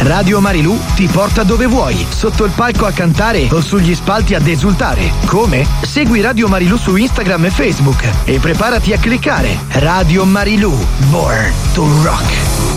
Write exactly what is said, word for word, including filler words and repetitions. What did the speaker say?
Radio Marilù ti porta dove vuoi, sotto il palco a cantare o sugli spalti ad esultare. Come? Segui Radio Marilù su Instagram e Facebook e preparati a cliccare. Radio Marilù, Born to Rock.